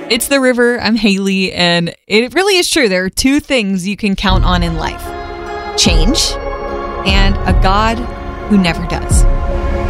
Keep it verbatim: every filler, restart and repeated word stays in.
It's The River. I'm Haley, and it really is true. There are two things you can count on in life: change and a God who never does.